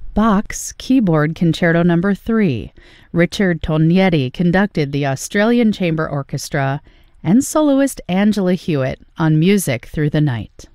Bach's Keyboard Concerto No. 3. Richard Tognetti conducted the Australian Chamber Orchestra, and soloist Angela Hewitt on Music Through the Night.